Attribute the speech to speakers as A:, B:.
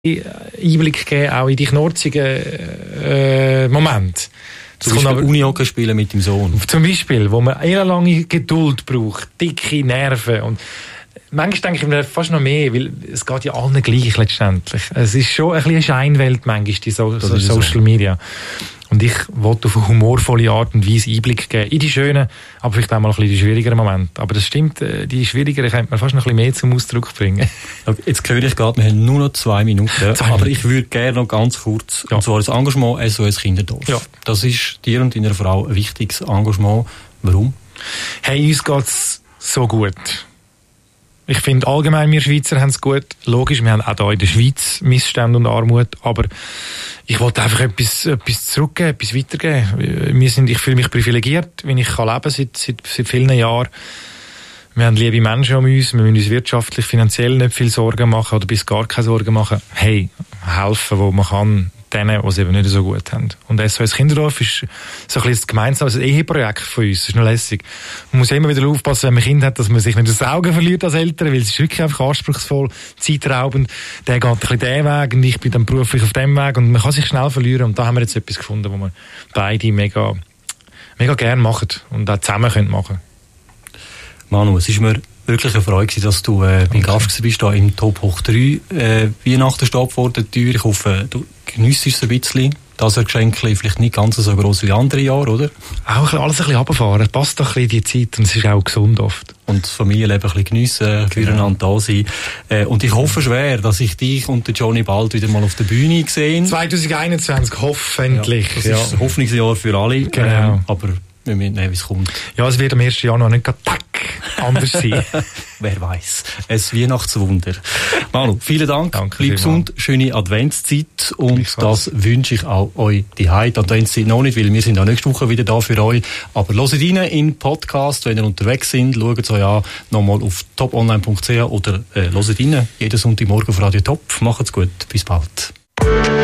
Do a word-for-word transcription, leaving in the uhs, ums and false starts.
A: Einblick geben, auch in die knorzigen äh, Momente.
B: Zum Beispiel Unihockey spielen mit dem Sohn.
A: Zum Beispiel, wo man eher lange Geduld braucht, dicke Nerven. Und manchmal denke ich mir fast noch mehr, weil es geht ja allen gleich letztendlich. Es ist schon ein bisschen eine Scheinwelt manchmal, die so, so Social so. Media. Und ich wollte auf eine humorvolle Art und Weise Einblick geben in die schönen, aber vielleicht auch mal ein bisschen die schwierigeren Momente. Aber das stimmt, die schwierigeren könnte man fast noch ein bisschen mehr zum Ausdruck bringen.
B: Jetzt höre ich gerade, wir haben nur noch zwei Minuten, zwei aber Minuten. Ich würde gerne noch ganz kurz, ja. und zwar das Engagement S O S Kinderdorf. Ja. Das ist dir und deiner Frau ein wichtiges Engagement. Warum?
A: Hey, uns geht's so gut. Ich finde allgemein, wir Schweizer haben es gut. Logisch, wir haben auch hier in der Schweiz Missstände und Armut, aber ich wollte einfach etwas, etwas zurückgeben, etwas weitergeben. Wir sind, ich fühle mich privilegiert, wenn ich kann leben seit, seit, seit vielen Jahren. Wir haben liebe Menschen um uns, wir müssen uns wirtschaftlich, finanziell nicht viel Sorgen machen oder bis gar keine Sorgen machen. Hey, helfen, wo man kann, denen, die es eben nicht so gut haben. Und S O S Kinderdorf ist so ein bisschen gemeinsames Eheprojekt von uns. Das ist noch lässig. Man muss immer wieder aufpassen, wenn man ein Kind hat, dass man sich nicht aus den Augen verliert als Eltern, weil es ist wirklich einfach anspruchsvoll, zeitraubend. Der geht ein bisschen diesen Weg und ich bin dann beruflich auf dem Weg und man kann sich schnell verlieren. Und da haben wir jetzt etwas gefunden, wo wir beide mega, mega gerne machen und auch zusammen können machen.
B: Manu, es ist mir wirklich eine Freude, dass du äh, beim Gast bist, da im Top Hoch drei. Äh, Weihnachten steht vor der Tür. Ich hoffe, du geniesst es ein bisschen. Das Geschenk vielleicht nicht ganz so gross wie andere Jahre, oder?
A: Auch alles ein bisschen runterfahren. Passt doch ein bisschen die Zeit und es ist auch gesund oft.
B: Und das Familienleben ein bisschen geniessen, füreinander da sein. Äh, und ich hoffe schwer, dass ich dich und den Johnny bald wieder mal auf der Bühne sehe.
A: zwanzig einundzwanzig, hoffentlich.
B: Ja, das
A: ja.
B: ist ein Hoffnungsjahr für alle.
A: Genau.
B: Ähm, aber wir müssen sehen, wie es kommt.
A: Ja, es wird am ersten Januar nicht tack anders sein.
B: Wer weiß. Ein Weihnachtswunder. Manu, vielen Dank.
A: Danke.
B: Bleib gesund. Schöne Adventszeit. Und das wünsche ich auch euch die Heide. Adventszeit noch nicht, weil wir sind auch nächste Woche wieder da für euch. Aber hört rein in den Podcast, wenn ihr unterwegs sind. Schaut es euch an. Nochmal auf top online punkt c h oder äh, hört rein. Jeden Sonntagmorgen auf Radio Top. Macht's gut. Bis bald.